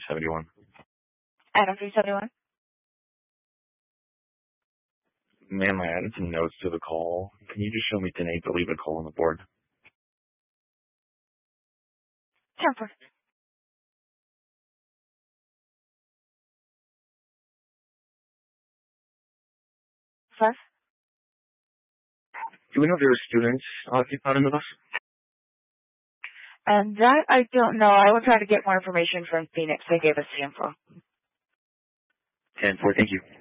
371. Item 371. Ma'am, I added some notes to the call. Can you just show me 10-8 to leave a call on the board? 10-4. Five. Do we know if there are students occupied in the bus? And that I don't know. I will try to get more information from Phoenix. They gave us the info. 10-4, thank you.